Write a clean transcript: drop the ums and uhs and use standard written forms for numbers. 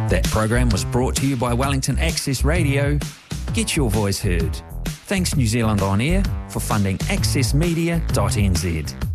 That program was brought to you by Wellington Access Radio. Get your voice heard. Thanks New Zealand On Air for funding accessmedia.nz.